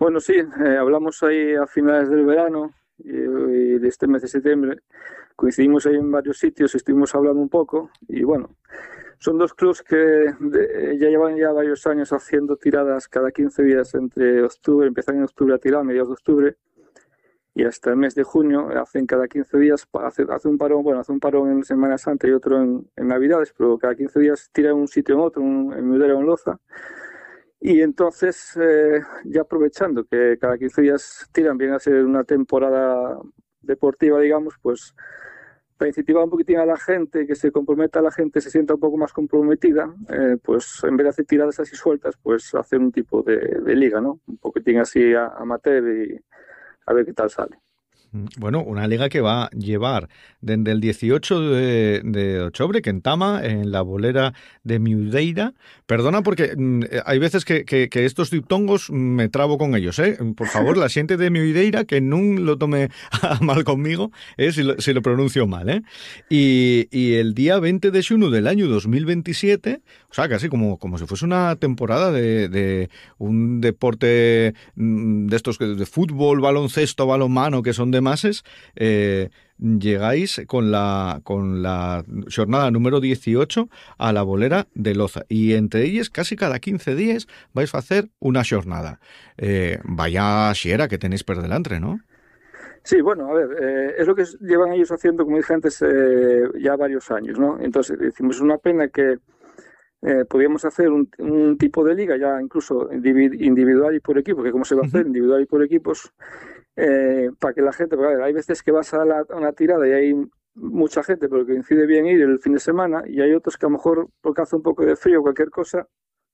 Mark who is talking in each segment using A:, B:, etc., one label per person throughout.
A: Bueno, sí, hablamos ahí a finales del verano y de este mes de septiembre. Coincidimos ahí en varios sitios, estuvimos hablando un poco y bueno, son dos clubs que ya llevan ya varios años haciendo tiradas cada 15 días entre octubre, empiezan en octubre a tirar, a mediados de octubre, y hasta el mes de junio hacen cada 15 días, hace un parón, bueno, hace un parón en Semana Santa y otro en Navidades, pero cada 15 días tiran un sitio en otro, en Mudela o en Loza. Y entonces, ya aprovechando que cada 15 días tiran, viene a ser una temporada deportiva, digamos, pues para incentivar un poquitín a la gente, que se comprometa a la gente, se sienta un poco más comprometida, pues en vez de hacer tiradas así sueltas, pues hacer un tipo de liga, ¿no? Un poquitín así amateur y a ver qué tal sale.
B: Bueno, una liga que va a llevar desde el 18 de octubre, que entama en la bolera de Miudeira. Perdona porque hay veces que estos diptongos me trabo con ellos, ¿eh? Por favor, la gente de Miudeira que no lo tome a mal conmigo, si lo pronuncio mal, ¿eh? Y el día 20 de junio del año 2027, o sea, casi como si fuese una temporada de un deporte de estos de fútbol, baloncesto, balonmano, que son de mases, llegáis con la jornada número 18 a la bolera de Loza y entre ellas casi cada 15 días vais a hacer una jornada. Vaya xiera que tenéis por delante, ¿no?
A: Sí, bueno, a ver, es lo que llevan ellos haciendo, como dije antes, ya varios años, ¿no? Entonces, decimos, es una pena que podíamos hacer un tipo de liga ya incluso individual y por equipo, que cómo se va a hacer, individual y por equipos, para que la gente, porque a ver, hay veces que vas a una tirada y hay mucha gente, pero que coincide bien ir el fin de semana, y hay otros que a lo mejor, porque hace un poco de frío o cualquier cosa,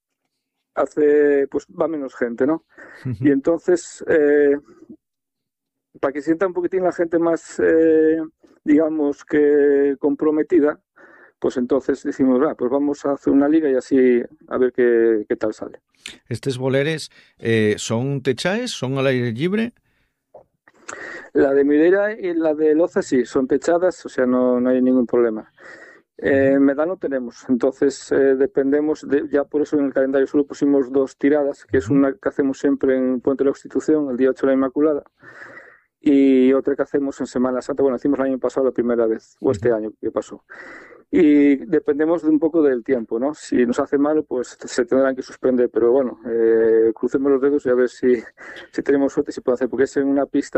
A: pues va menos gente, ¿no? Y entonces, para que sienta un poquitín la gente más, digamos, que comprometida, pues entonces decimos, pues vamos a hacer una liga y así a ver qué tal sale.
B: Estos boleres son techaes, son al aire libre.
A: La de Mideira y la de Loza sí, son techadas, o sea, no hay ningún problema. Medal no tenemos, entonces dependemos, ya por eso en el calendario solo pusimos dos tiradas, que es una que hacemos siempre en Puente de la Constitución, el día 8 de la Inmaculada, y otra que hacemos en Semana Santa, bueno, hicimos el año pasado la primera vez, o este año que pasó. Y dependemos de un poco del tiempo, ¿no? Si nos hace malo, pues se tendrán que suspender, pero bueno, crucemos los dedos y a ver si tenemos suerte y si puede hacer, porque es en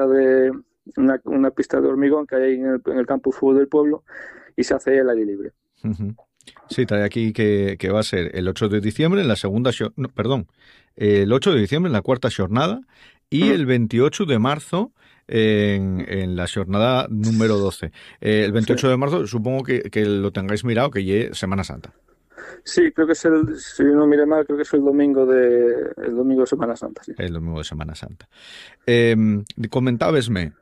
A: una pista de hormigón que hay en el campo de fútbol del pueblo y se hace el aire libre.
B: Sí, trae aquí que va a ser el 8 de diciembre en la segunda, no, perdón, el 8 de diciembre en la cuarta jornada y el 28 de marzo en la jornada número 12. El
A: Sí.
B: 28 de marzo supongo que lo tengáis mirado, que llegue Semana Santa.
A: Sí, creo que es si no mire mal, creo que es el domingo de Semana Santa, sí.
B: El domingo de Semana Santa. Comentábesme,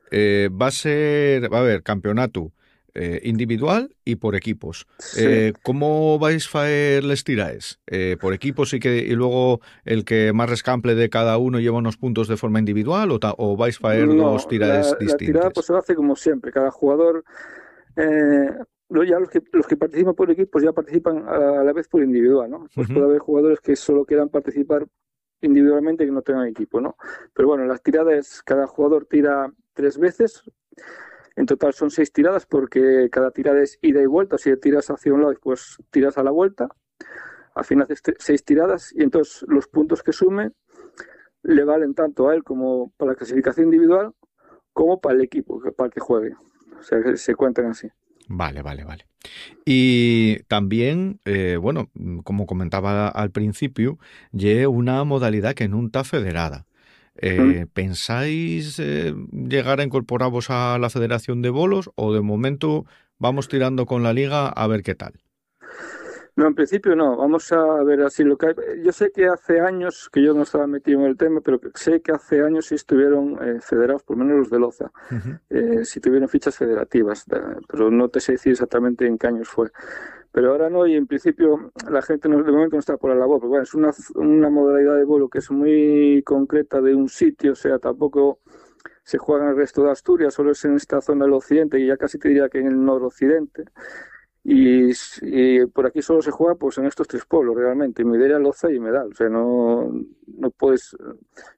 B: va a haber campeonato individual y por equipos.
A: Sí.
B: ¿Cómo vais a hacer les tiraes? ¿Por equipos y luego el que más rescample de cada uno lleva unos puntos de forma individual o vais a hacer dos
A: No,
B: tiraes
A: la tirada pues
B: distintas?
A: se hace como siempre. Cada jugador, eh, ya los que participan por equipos ya participan a la vez por individual, ¿no? Pues puede
B: Ujú.
A: haber jugadores que solo quieran participar individualmente y que no tengan equipo, ¿no? Pero bueno, las tiradas, cada jugador tira 3 veces. En total son 6 tiradas porque cada tirada es ida y vuelta. Si tiras hacia un lado, pues tiras a la vuelta. Al final haces 6 tiradas y entonces los puntos que sume le valen tanto a él como para la clasificación individual como para el equipo, para el que juegue. O sea, que se cuentan así.
B: Vale, vale, vale. Y también, bueno, como comentaba al principio, lle una modalidad que no está federada.
A: Mm.
B: ¿Pensáis llegar a incorporaros a la Federación de Bolos o de momento vamos tirando con la liga a ver qué tal?
A: No, en principio no. Vamos a ver así lo que hay. Yo sé que hace años, que yo no estaba metido en el tema, pero sé que hace años sí estuvieron federados, por lo menos los de Loza,
B: Ujú.
A: sí tuvieron fichas federativas, pero no te sé decir exactamente en qué años fue. Pero ahora no, y en principio la gente de momento no está por la labor, porque bueno, es una modalidad de vuelo que es muy concreta de un sitio, o sea, tampoco se juega en el resto de Asturias, solo es en esta zona del occidente y ya casi te diría que en el noroccidente. Y por aquí solo se juega pues en estos tres pueblos realmente, Midera, Loza y Medal. O sea, no puedes.